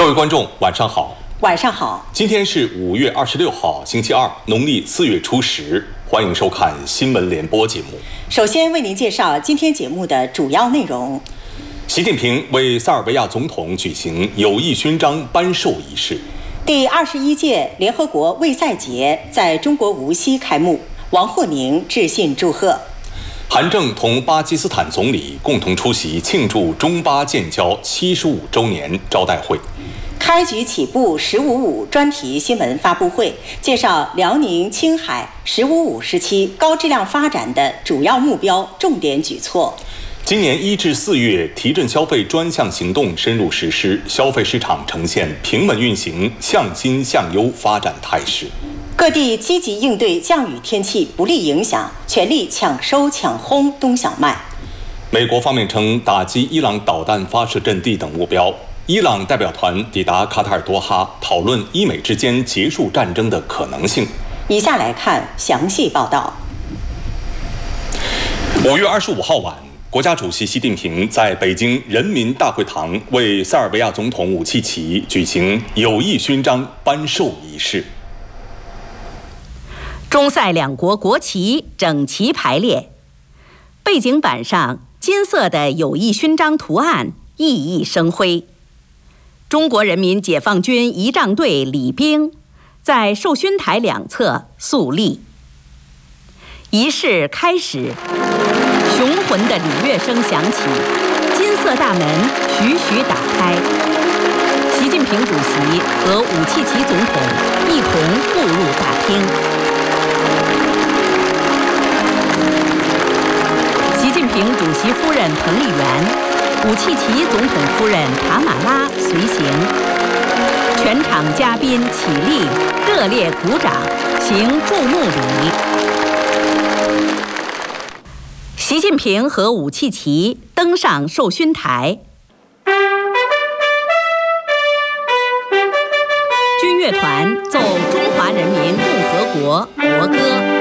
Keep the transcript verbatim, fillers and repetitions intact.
各位观众，晚上好。 晚上好。 今天是五月二十六号，星期二，农历四月初十。欢迎收看新闻联播节目。 首先为您介绍今天节目的主要内容。 习近平为塞尔维亚总统举行友谊勋章颁授仪式。 第二十一届联合国卫赛节在中国无锡开幕，王沪宁致信祝贺。 韩正同巴基斯坦总理共同出席庆祝中巴建交七十五周年招待会。 开局起步“十五五”专题新闻发布会，介绍辽宁、青海“十五五”时期高质量发展的主要目标、重点举措。 今年一至四月，提振消费专项行动深入实施，消费市场呈现平稳运行、向新向优发展态势。 各地积极应对降雨天气不利影响，全力抢收抢轰冬小麦。 美国方面称，打击伊朗导弹发射阵地等目标。伊朗代表团抵达卡塔尔多哈，讨论伊美之间结束战争的可能性。 以下来看详细报道。 五月二十五号晚，国家主席习近平在北京人民大会堂为塞尔维亚总统武契奇举行友谊勋章颁授仪式。 中塞两国国旗整齐排列，背景板上金色的友谊勋章图案熠熠生辉。中国人民解放军仪仗队礼兵在授勋台两侧肃立。仪式开始，雄浑的礼乐声响起，金色大门徐徐打开，习近平主席和武契奇总统一同步入大厅。习近平主席夫人彭丽媛，武契奇总统夫人塔马拉随行，全场嘉宾起立，热烈鼓掌，行注目礼。习近平和武契奇登上授勋台，军乐团奏中华人民共和国国歌。